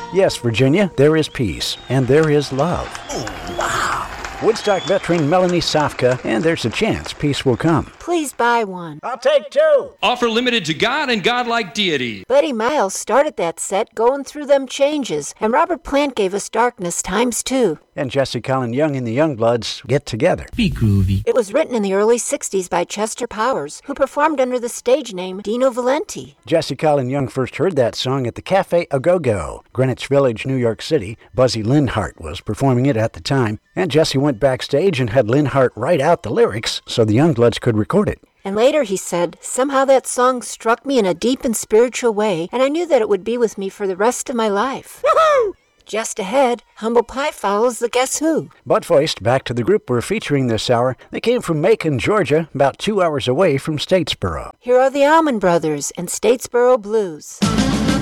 Yes, Virginia, there is peace, and there is love. Oh, wow. Woodstock veteran Melanie Safka, and there's a chance peace will come. Please buy one. I'll take 2. Offer limited to God and godlike deity. Buddy Miles started that set going through them changes, and Robert Plant gave us Darkness ×2. And Jesse Colin Young and the Youngbloods get together. Be groovy. It was written in the early 60s by Chester Powers, who performed under the stage name Dino Valenti. Jesse Colin Young first heard that song at the Cafe A Go-Go, Greenwich Village, New York City. Buzzy Linhart was performing it at the time, and Jesse went backstage and had Linhart write out the lyrics so the Youngbloods could record it. And later he said, somehow that song struck me in a deep and spiritual way, and I knew that it would be with me for the rest of my life. Woohoo! Just ahead, Humble Pie follows the Guess Who. Buttvoiced, back to the group we're featuring this hour. They came from Macon, Georgia, about 2 hours away from Statesboro. Here are the Allman Brothers and Statesboro Blues.